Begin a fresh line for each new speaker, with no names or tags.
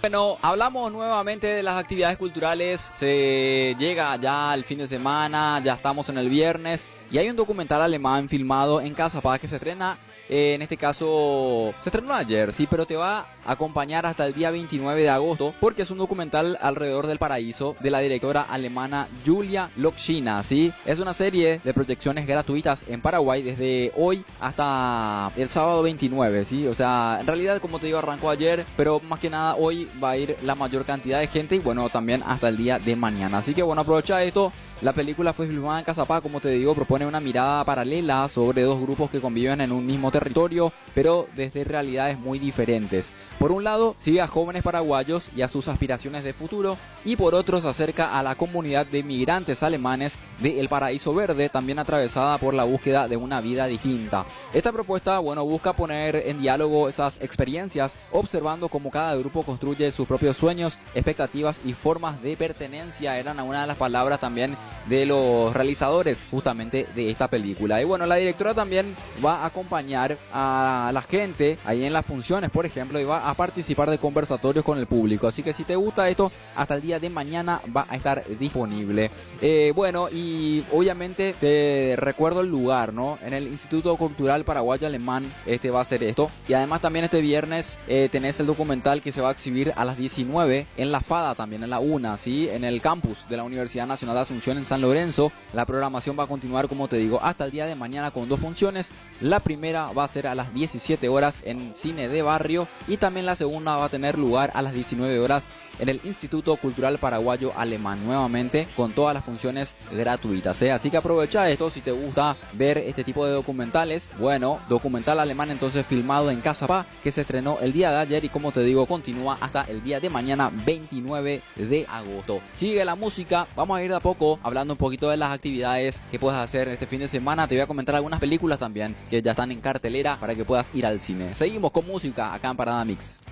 Bueno, hablamos nuevamente de las actividades culturales. Se llega ya el fin de semana, ya estamos en el viernes y hay un documental alemán filmado en Casapá que se estrena. En este caso, se estrenó ayer, sí, pero te va a acompañar hasta el día 29 de agosto porque es un documental alrededor del paraíso de la directora alemana Julia Lokschina, sí. Es una serie de proyecciones gratuitas en Paraguay desde hoy hasta el sábado 29, sí. O sea, en realidad, como te digo, arrancó ayer, pero más que nada hoy va a ir la mayor cantidad de gente y bueno, también hasta el día de mañana. Así que bueno, aprovecha esto. La película fue filmada en Casapá, como te digo, propone una mirada paralela sobre dos grupos que conviven en un mismo territorio, pero desde realidades muy diferentes. Por un lado, sigue a jóvenes paraguayos y a sus aspiraciones de futuro, y por otro se acerca a la comunidad de migrantes alemanes de El Paraíso Verde, también atravesada por la búsqueda de una vida distinta. Esta propuesta, bueno, busca poner en diálogo esas experiencias, observando cómo cada grupo construye sus propios sueños, expectativas y formas de pertenencia. Eran algunas de las palabras también de los realizadores justamente de esta película. Y bueno, la directora también va a acompañar a la gente ahí en las funciones, por ejemplo, y va a participar de conversatorios con el público. Así que si te gusta esto, hasta el día de mañana va a estar disponible. Bueno, y obviamente te recuerdo el lugar, ¿no? En el Instituto Cultural Paraguayo Alemán va a ser esto. Y además también este viernes tenés el documental que se va a exhibir a las 19 en la FADA, también en la UNA, ¿sí? En el campus de la Universidad Nacional de Asunción en San Lorenzo. La programación va a continuar, como te digo, hasta el día de mañana con dos funciones. La primera va a ser a las 17 horas en Cine de Barrio y también la segunda va a tener lugar a las 19 horas en el Instituto Cultural Paraguayo Alemán, nuevamente con todas las funciones gratuitas, ¿eh? Así que aprovecha esto si te gusta ver este tipo de documentales. Bueno, documental alemán entonces filmado en Casapá, que se estrenó el día de ayer y como te digo continúa hasta el día de mañana 29 de agosto. Sigue la música, vamos a ir de a poco hablando un poquito de las actividades que puedes hacer este fin de semana. Te voy a comentar algunas películas también que ya están en cartelera para que puedas ir al cine. Seguimos con música acá en Parada Mix.